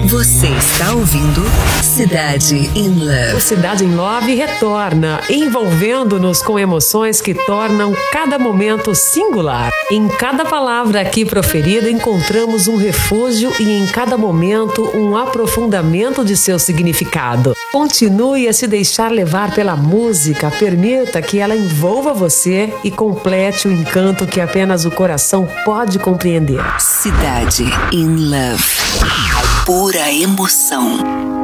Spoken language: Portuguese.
Você está ouvindo Cidade in Love. O Cidade in Love retorna, envolvendo-nos com emoções que tornam cada momento singular. Em cada palavra aqui proferida encontramos um refúgio e em cada momento um aprofundamento de seu significado. Continue a se deixar levar pela música, permita que ela envolva você e complete o encanto que apenas o coração pode compreender. Cidade in Love. Pura emoção.